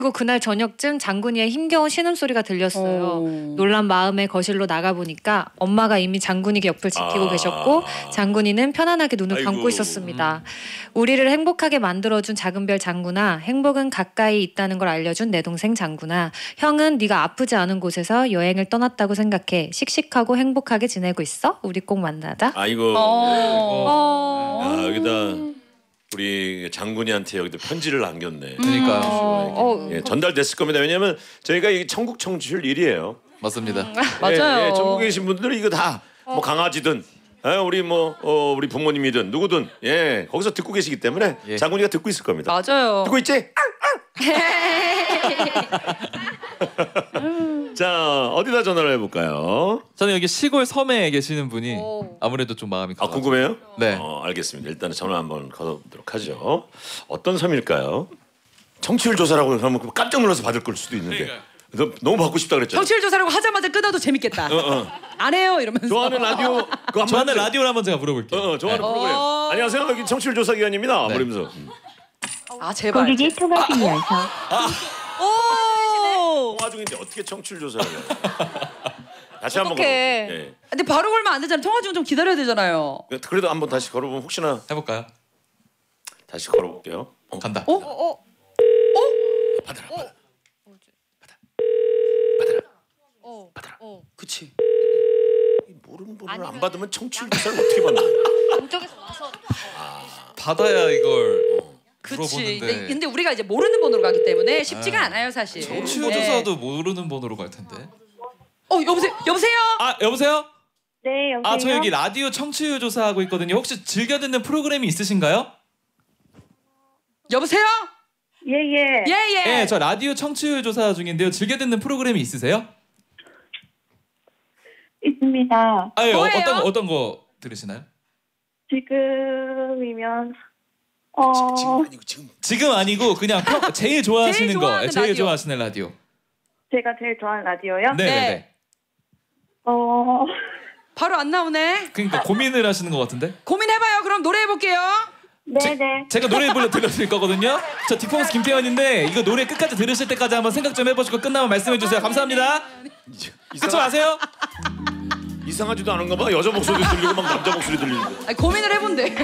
그리고 그날 저녁쯤 장군이의 힘겨운 신음소리가 들렸어요. 놀란 마음에 거실로 나가보니까 엄마가 이미 장군이 옆을 지키고 계셨고 장군이는 편안하게 눈을 감고 있었습니다. 우리를 행복하게 만들어준 작은 별 장군아, 행복은 가까이 있다는 걸 알려준 내 동생 장군아, 형은 네가 아프지 않은 곳에서 여행을 떠났다고 생각해. 씩씩하고 행복하게 지내고 있어? 우리 꼭 만나자. 아이고. 여기다 우리 장군이한테 여기다 편지를 남겼네. 그러니까요. 예, 전달됐을 겁니다. 왜냐하면 저희가 이 천국 청취율 1위예요. 맞습니다. 맞아요. 예, 전국에 계신 분들은 이거 다 뭐 강아지든 우리 우리 부모님이든 누구든 거기서 듣고 계시기 때문에 장군이가 듣고 있을 겁니다. 맞아요. 듣고 있지? 자, 어디다 전화를 해볼까요? 저는 여기 시골 섬에 계시는 분이 아무래도 좀 마음이 가요. 궁금해요? 네. 알겠습니다. 일단은 전화 한번 걸어보도록 하죠. 어떤 섬일까요? 청취율 조사라고 하면 깜짝 놀라서 받을 걸 수도 있는데. 너무 받고 싶다 그랬잖아. 청취율 조사라고 하자마자 끊어도 재밌겠다. 안 해요 이러면서. 좋아하는 라디오 좋아하는 라디오를 한번 제가 물어볼게요. 좋아하는 프로그램. 안녕하세요. 여기 청취율 조사 기관입니다. 그러면서. 아 제발. 고객이 통화 중이어서. 통화 중인데 어떻게 청취율 조사를 해요? 다시 한번 걸어. 근데 바로 걸면 안 되잖아요. 통화 중 좀 기다려야 되잖아요. 그래도 한번 다시 걸어보면 혹시나 해볼까요? 다시 걸어볼게요. 간다. 받아라. 받아라. 그치. 모르는 번호를 안 받으면 청취율 조사를 어떻게 받나? 동쪽에서 와서 받아야 이걸 그치. 물어보는데. 근데 우리가 이제 모르는 번호로 가기 때문에 쉽지가 않아요 사실. 청취율 조사도 모르는 번호로 갈 텐데. 여보세요. 여보세요. 여보세요? 네, 여보세요. 저 여기 라디오 청취율 조사하고 있거든요. 혹시 즐겨 듣는 프로그램이 있으신가요? 여보세요. 예. 예. 저 라디오 청취율 조사 중인데요. 즐겨 듣는 프로그램이 있으세요? 있습니다. 뭐예요? 어떤 거 들으시나요? 지금이면 지금 아니고 그냥 제일 좋아하시는 제일 거, 좋아하는 제일 라디오. 좋아하시는 라디오. 제가 제일 좋아하는 라디오요? 네. 바로 안 나오네. 그러니까 고민을 하시는 것 같은데. 고민해봐요. 그럼 노래해볼게요. 네네. 제가 노래 들려드릴 거거든요. 저 디펑스 김태현인데 이거 노래 끝까지 들으실 때까지 한번 생각 좀 해보시고 끝나면 말씀해 주세요. 감사합니다. 끝좀 아세요? 이상하지도 않은가 봐. 여자 목소리 들리고 막 남자 목소리 들리는데. 고민을 해본대.